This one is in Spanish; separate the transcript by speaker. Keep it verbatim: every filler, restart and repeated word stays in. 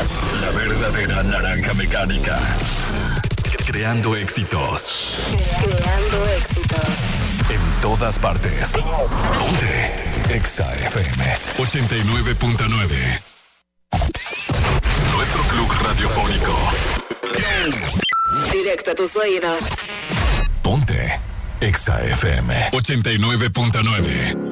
Speaker 1: La verdadera naranja mecánica. Creando éxitos.
Speaker 2: Creando éxitos.
Speaker 1: En todas partes. Ponte Exa F M ochenta y nueve punto nueve. Nuestro club radiofónico.
Speaker 2: Directo a tus oídos.
Speaker 1: Ponte Exa F M ochenta y nueve punto nueve.